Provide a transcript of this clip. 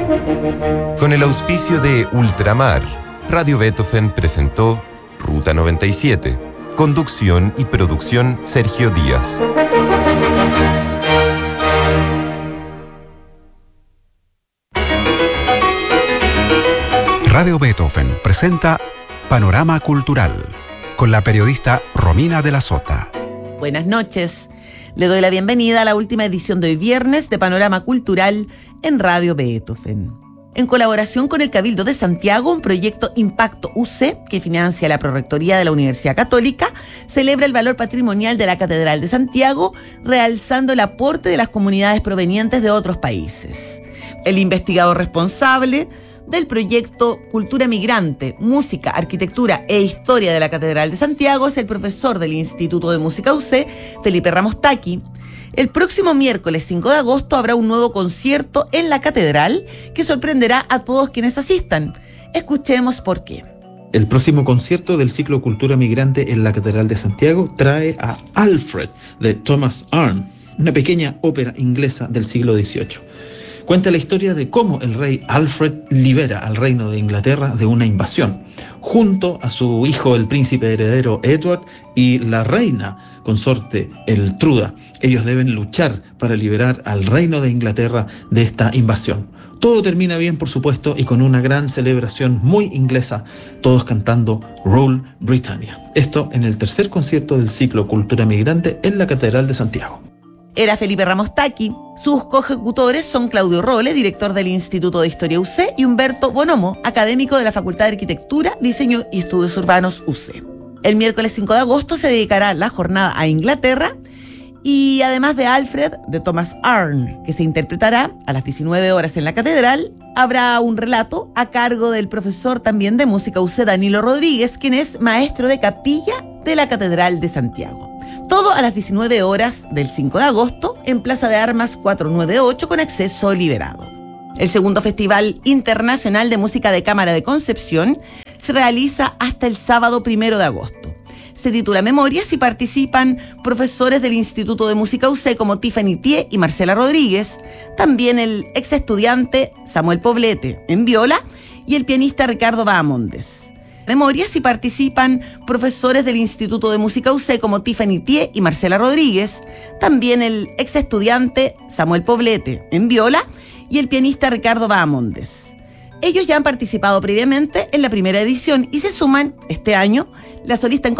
Con el auspicio de Ultramar, Radio Beethoven presentó Ruta 97. Conducción y producción Sergio Díaz. Radio Beethoven presenta Panorama Cultural con la periodista Romina de la Sota. Buenas noches. Le doy la bienvenida a la última edición de hoy viernes de Panorama Cultural en Radio Beethoven. En colaboración con el Cabildo de Santiago, un proyecto Impacto UC que financia la Prorrectoría de la Universidad Católica, celebra el valor patrimonial de la Catedral de Santiago, realzando el aporte de las comunidades provenientes de otros países. El investigador responsable del proyecto Cultura Migrante, Música, Arquitectura e Historia de la Catedral de Santiago es el profesor del Instituto de Música UC, Felipe Ramos Taqui. El próximo miércoles 5 de agosto habrá un nuevo concierto en la Catedral que sorprenderá a todos quienes asistan. Escuchemos por qué. El próximo concierto del ciclo Cultura Migrante en la Catedral de Santiago trae a Alfred de Thomas Arne, una pequeña ópera inglesa del siglo XVIII. Cuenta la historia de cómo el rey Alfred libera al reino de Inglaterra de una invasión, junto a su hijo el príncipe heredero Edward y la reina consorte Eltruda. Ellos deben luchar para liberar al reino de Inglaterra de esta invasión. Todo termina bien, por supuesto, y con una gran celebración muy inglesa, todos cantando Rule Britannia. Esto en el tercer concierto del ciclo Cultura Migrante en la Catedral de Santiago. Era Felipe Ramos Taqui. Sus coejecutores son Claudio Rolle, director del Instituto de Historia UC, y Humberto Bonomo, académico de la Facultad de Arquitectura, Diseño y Estudios Urbanos UC. El miércoles 5 de agosto se dedicará la jornada a Inglaterra y además de Alfred, de Thomas Arne, que se interpretará a las 19 horas en la Catedral, habrá un relato a cargo del profesor también de Música UC, Danilo Rodríguez, quien es maestro de capilla de la Catedral de Santiago. Todo a las 19 horas del 5 de agosto en Plaza de Armas 498 con acceso liberado. El segundo Festival Internacional de Música de Cámara de Concepción se realiza hasta el sábado 1 de agosto. Se titula Memorias y participan profesores del Instituto de Música UC como Tiffany Thié y Marcela Rodríguez, también el ex estudiante Samuel Poblete en viola y el pianista Ricardo Bahamondes. Memorias y participan profesores del Instituto de Música UC como Tiffany Thié y Marcela Rodríguez, también el ex estudiante Samuel Poblete en viola y el pianista Ricardo Bahamondes. Ellos ya han participado previamente en la primera edición y se suman este año la solista en